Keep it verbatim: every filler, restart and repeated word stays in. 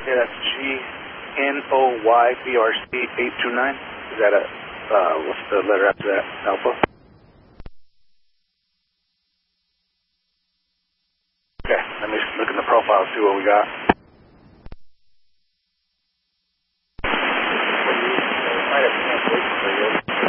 Yeah, that's G N O Y B R C eight two nine. Is that a, uh, what's the letter after that? Alpha? Okay, let me look in the profile, see what we got.